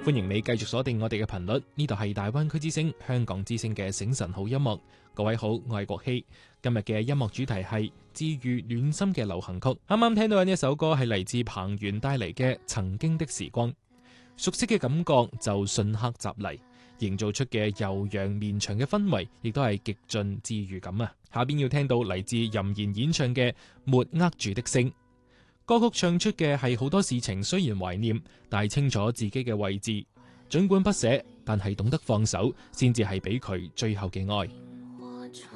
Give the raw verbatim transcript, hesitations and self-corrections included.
歡迎你繼續鎖定我哋嘅頻率，呢度係大灣區之聲、香港之聲嘅醒晨好音樂。各位好，我係國希。今日嘅音樂主題係治愈暖心嘅流行曲。啱啱聽到嘅呢一首歌係嚟自彭源帶嚟嘅《曾經的時光》，熟悉嘅感覺就瞬刻襲嚟，營造出嘅悠揚綿長嘅氛圍，亦都係極盡治愈感啊！下邊要聽到嚟自任賢演唱嘅《沒握住的星》。歌曲唱出嘅係好多事情，雖然懷念，但係清楚自己嘅位置，盡管不捨，但係懂得放手，先至係俾佢最後嘅愛。